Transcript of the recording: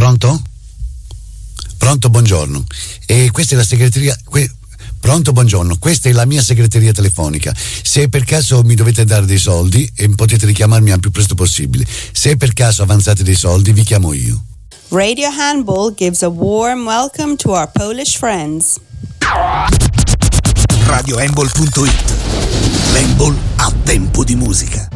Pronto? Pronto, buongiorno. E questa è la segreteria. Pronto, buongiorno. Questa è la mia segreteria telefonica. Se per caso mi dovete dare dei soldi, potete richiamarmi al più presto possibile. Se per caso avanzate dei soldi, vi chiamo io. Radio Handball gives a warm welcome to our Polish friends. RadioHandball.it. L'handball a tempo di musica.